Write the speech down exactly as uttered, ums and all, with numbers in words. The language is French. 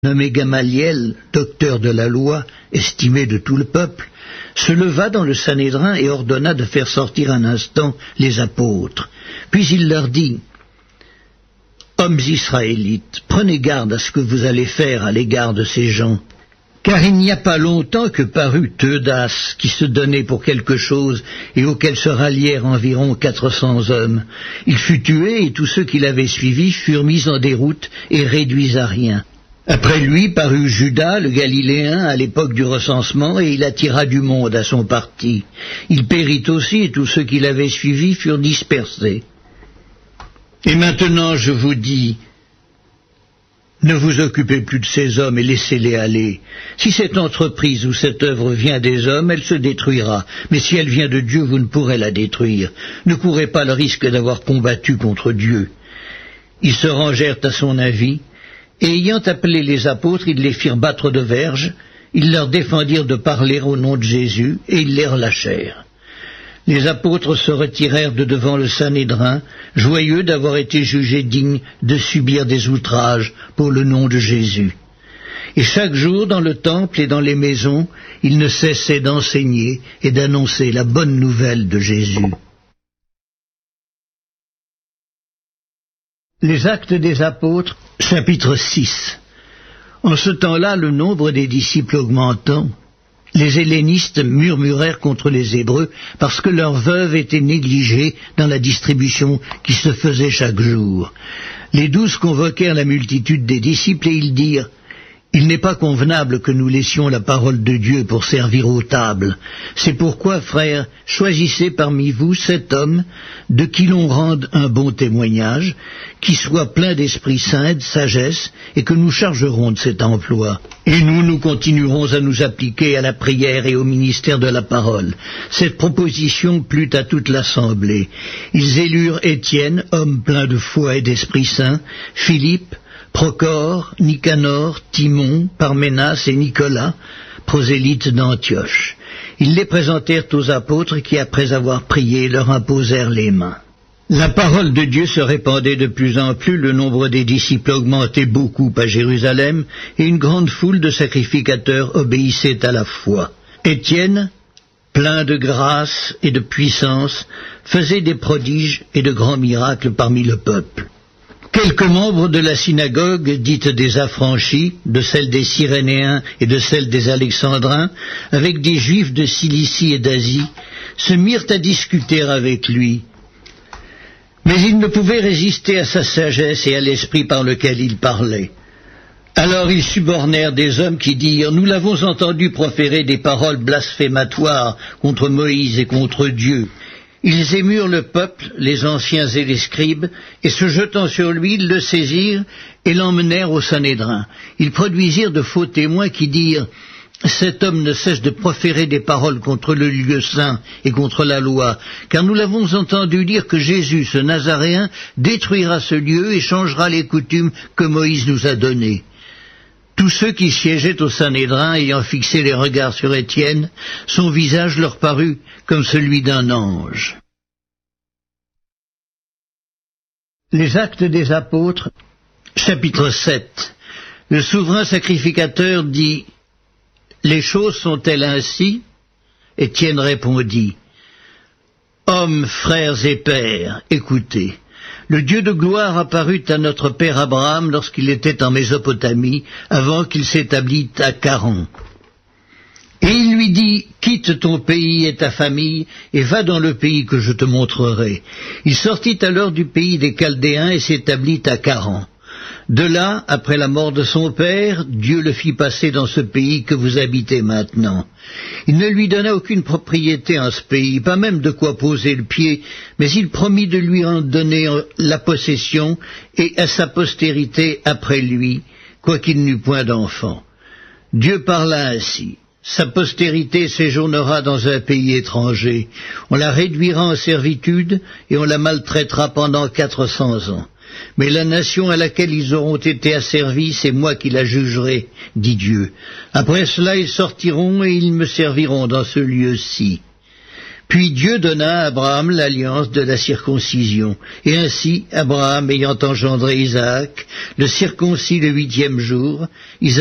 nommé Gamaliel, docteur de la loi, estimé de tout le peuple, se leva dans le Sanhédrin et ordonna de faire sortir un instant les apôtres. Puis il leur dit: « Hommes israélites, prenez garde à ce que vous allez faire à l'égard de ces gens. Car il n'y a pas longtemps que parut Theudas, qui se donnait pour quelque chose, et auquel se rallièrent environ quatre cents hommes. Il fut tué, et tous ceux qui l'avaient suivi furent mis en déroute et réduits à rien. Après lui parut Judas, le Galiléen, à l'époque du recensement, et il attira du monde à son parti. Il périt aussi, et tous ceux qui l'avaient suivi furent dispersés. Et maintenant je vous dis, ne vous occupez plus de ces hommes et laissez-les aller. Si cette entreprise ou cette œuvre vient des hommes, elle se détruira. Mais si elle vient de Dieu, vous ne pourrez la détruire. Ne courez pas le risque d'avoir combattu contre Dieu. » Ils se rangèrent à son avis, et ayant appelé les apôtres, ils les firent battre de verges, ils leur défendirent de parler au nom de Jésus, et ils les relâchèrent. Les apôtres se retirèrent de devant le Sanhédrin, joyeux d'avoir été jugés dignes de subir des outrages pour le nom de Jésus. Et chaque jour, dans le temple et dans les maisons, ils ne cessaient d'enseigner et d'annoncer la bonne nouvelle de Jésus. Les Actes des Apôtres, chapitre six. En ce temps-là, le nombre des disciples augmentant, les hellénistes murmurèrent contre les Hébreux parce que leurs veuves étaient négligées dans la distribution qui se faisait chaque jour. Les douze convoquèrent la multitude des disciples et ils dirent: « Il n'est pas convenable que nous laissions la parole de Dieu pour servir aux tables. C'est pourquoi, frères, choisissez parmi vous sept hommes de qui l'on rende un bon témoignage, qui soient pleins d'Esprit Saint, de sagesse, et que nous chargerons de cet emploi. Et nous, nous continuerons à nous appliquer à la prière et au ministère de la parole. » Cette proposition plut à toute l'assemblée. Ils élurent Étienne, homme plein de foi et d'Esprit Saint, Philippe, Procor, Nicanor, Timon, Parménas et Nicolas, prosélytes d'Antioche. Ils les présentèrent aux apôtres qui, après avoir prié, leur imposèrent les mains. La parole de Dieu se répandait de plus en plus, le nombre des disciples augmentait beaucoup à Jérusalem, et une grande foule de sacrificateurs obéissait à la foi. Étienne, plein de grâce et de puissance, faisait des prodiges et de grands miracles parmi le peuple. Quelques membres de la synagogue, dite des affranchis, de celle des Cyrénéens et de celle des Alexandrins, avec des Juifs de Cilicie et d'Asie, se mirent à discuter avec lui. Mais ils ne pouvaient résister à sa sagesse et à l'esprit par lequel il parlait. Alors ils subornèrent des hommes qui dirent: « Nous l'avons entendu proférer des paroles blasphématoires contre Moïse et contre Dieu. » Ils émurent le peuple, les anciens et les scribes, et se jetant sur lui, ils le saisirent et l'emmenèrent au Sanhédrin. Ils produisirent de faux témoins qui dirent: « Cet homme ne cesse de proférer des paroles contre le lieu saint et contre la loi, car nous l'avons entendu dire que Jésus, ce Nazaréen, détruira ce lieu et changera les coutumes que Moïse nous a données. » Tous ceux qui siégeaient au Sanhédrin, ayant fixé les regards sur Étienne, son visage leur parut comme celui d'un ange. Les Actes des Apôtres, chapitre sept. Le souverain sacrificateur dit: « Les choses sont-elles ainsi ?» Étienne répondit: « Hommes, frères et pères, écoutez. Le Dieu de gloire apparut à notre père Abraham lorsqu'il était en Mésopotamie, avant qu'il s'établît à Charan. Et il lui dit: « Quitte ton pays et ta famille, et va dans le pays que je te montrerai. » Il sortit alors du pays des Chaldéens et s'établit à Charan. De là, après la mort de son père, Dieu le fit passer dans ce pays que vous habitez maintenant. Il ne lui donna aucune propriété en ce pays, pas même de quoi poser le pied, mais il promit de lui en donner la possession et à sa postérité après lui, quoiqu'il n'eût point d'enfant. Dieu parla ainsi: « Sa postérité séjournera dans un pays étranger. On la réduira en servitude et on la maltraitera pendant quatre cents ans. Mais la nation à laquelle ils auront été asservis, c'est moi qui la jugerai, dit Dieu. Après cela, ils sortiront et ils me serviront dans ce lieu-ci. » Puis Dieu donna à Abraham l'alliance de la circoncision. Et ainsi, Abraham ayant engendré Isaac, le circoncis le huitième jour, Isaac